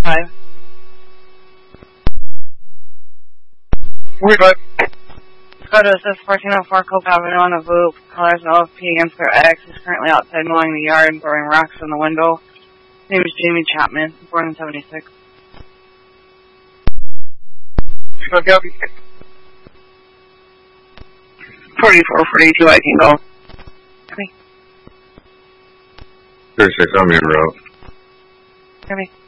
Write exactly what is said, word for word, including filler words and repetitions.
forty-five. forty-five. Go to assist fourteen oh four Cope Avenue on a Voop. Callers O F P against their X. Is currently outside mowing the yard and throwing rocks in the window. His name is Jamie Chapman, born in seventy-six. Copy. forty-four forty-two, I can go. Copy. thirty-six, I'm in route. Copy.